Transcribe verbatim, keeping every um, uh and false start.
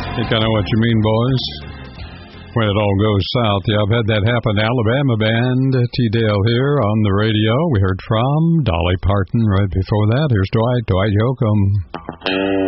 think I know what you mean, boys. When it all goes south. Yeah, I've had that happen. Alabama band, T-Dale here on the radio. We heard from Dolly Parton right before that. Here's Dwight, Dwight Yoakam.